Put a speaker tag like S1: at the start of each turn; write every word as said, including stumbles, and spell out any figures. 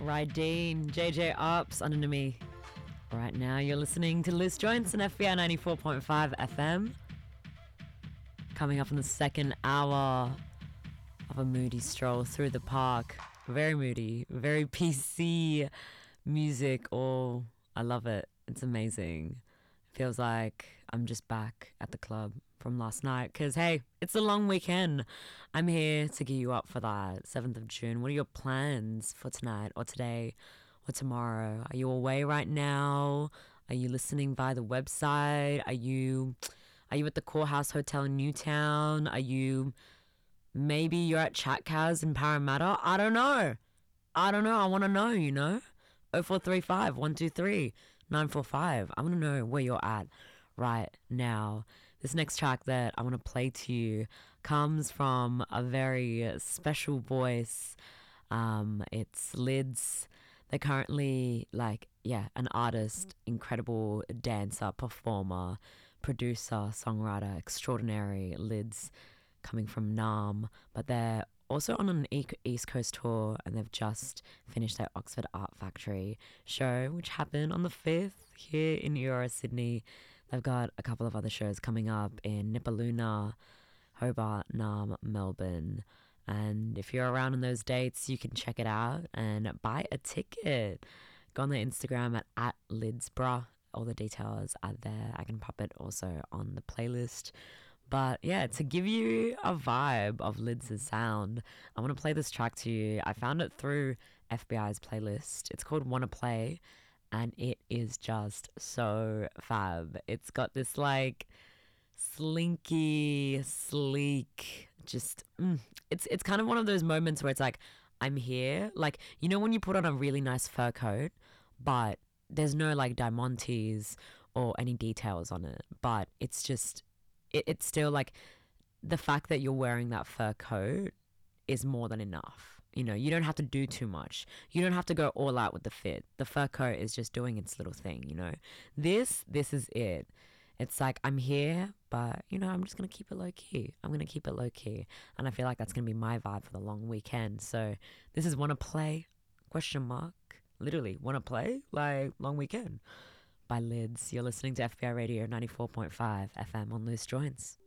S1: Rydeen, J J Ups under me. Right now you're listening to Loose Joints on F B I ninety-four point five F M. Coming up in the second hour of a moody stroll through the park. Very moody, very P C music. Oh, I love it. It's amazing. It feels like I'm just back at the club from last night because, hey, it's a long weekend. I'm here to gear you up for that seventh of June. What are your plans for tonight or today or tomorrow? Are you away right now? Are you listening via the website? Are you are you at the Courthouse Hotel in Newtown? Are you maybe you're at Chat Cows in Parramatta? I don't know. I don't know. I want to know, you know? oh four three five, one two three, nine four five. I want to know where you're at right now. This next track that I want to play to you comes from a very special voice. Um, it's Lids. They're currently like, yeah, an artist, incredible dancer, performer, producer, songwriter, extraordinary. Lids coming from Nam, but they're also on an East Coast tour, and they've just finished their Oxford Art Factory show, which happened on the fifth here in Eura, Sydney. They've got a couple of other shows coming up in Nipaluna, Hobart, Nam, Melbourne. And if you're around on those dates, you can check it out and buy a ticket. Go on their Instagram at, at Lidsbra. All the details are there. I can pop it also on the playlist. But yeah, to give you a vibe of Lids' sound, I want to play this track to you. I found it through F B I's playlist. It's called Wanna Play, and it is just so fab. It's got this like slinky, sleek, just mm, it's it's kind of one of those moments where it's like, I'm here. Like, you know when you put on a really nice fur coat, but there's no like diamantes or any details on it, but it's just It, it's still like the fact that you're wearing that fur coat is more than enough. You know, you don't have to do too much. You don't have to go all out with the fit. The fur coat is just doing its little thing, you know. This, this is it. It's like, I'm here, but, you know, I'm just going to keep it low key. I'm going to keep it low key. And I feel like that's going to be my vibe for the long weekend. So this is Wanna Play, question mark, literally, Wanna Play, like, long weekend. By Lids. You're listening to F B I Radio ninety-four point five F M on Loose Joints.